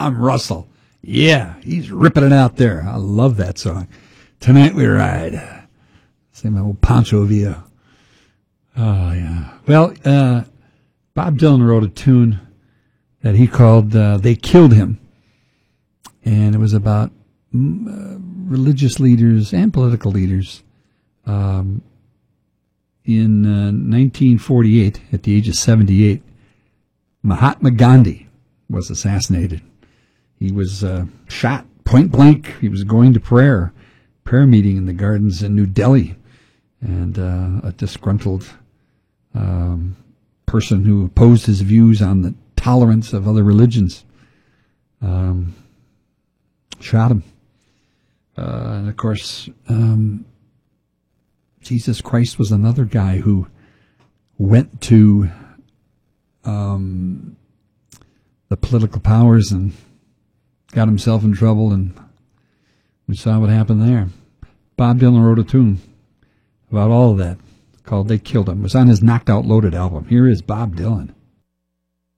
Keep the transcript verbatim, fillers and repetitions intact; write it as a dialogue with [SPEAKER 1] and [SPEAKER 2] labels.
[SPEAKER 1] Tom Russell. Yeah, he's ripping it out there. I love that song. Tonight We Ride. Same old Pancho Villa. Oh, yeah. Well, uh, Bob Dylan wrote a tune that he called uh, They Killed Him. And it was about uh, religious leaders and political leaders. Um, in uh, nineteen forty-eight, at the age of seventy-eight, Mahatma Gandhi was assassinated. He was uh, shot point blank. He was going to prayer, prayer meeting in the gardens in New Delhi. And uh, a disgruntled um, person who opposed his views on the tolerance of other religions um, shot him. Uh, and of course, um, Jesus Christ was another guy who went to um, the political powers and got himself in trouble, and we saw what happened there. Bob Dylan wrote a tune about all of that called They Killed Him. It was on his Knocked Out Loaded album. Here is Bob Dylan.